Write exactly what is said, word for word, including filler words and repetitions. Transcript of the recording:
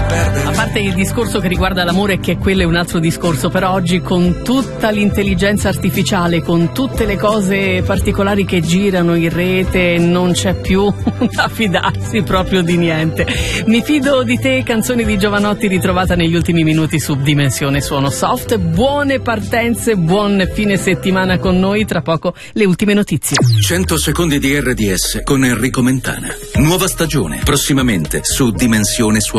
A parte il discorso che riguarda l'amore, che quello è un altro discorso, però oggi con tutta l'intelligenza artificiale, con tutte le cose particolari che girano in rete, non c'è più da fidarsi proprio di niente. Mi fido di te, canzoni di Jovanotti ritrovata negli ultimi minuti su Dimensione Suono Soft. Buone partenze, buon fine settimana con noi, tra poco le ultime notizie. cento secondi di R D S con Enrico Mentana. Nuova stagione, prossimamente su Dimensione Suono